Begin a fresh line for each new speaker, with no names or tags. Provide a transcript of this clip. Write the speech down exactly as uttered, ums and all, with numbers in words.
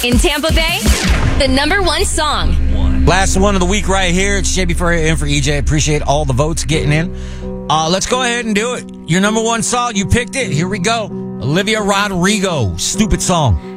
In Tampa Bay, the number one song.
Last one of the week right here. It's J B for in for E J. Appreciate all the votes getting in. Uh, let's go ahead and do it. Your number one song, you picked it. Here we go. Olivia Rodrigo, Stupid Song.